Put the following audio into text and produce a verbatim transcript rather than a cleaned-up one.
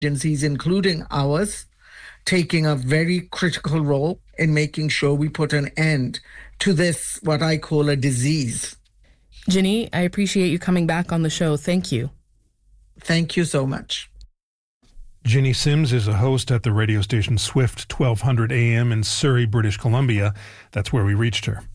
agencies, including ours, taking a very critical role in making sure we put an end to this, what I call a disease. Ginny, I appreciate you coming back on the show. Thank you. Thank you so much. Ginny Sims is a host at the radio station Swift twelve hundred A M in Surrey, British Columbia. That's where we reached her.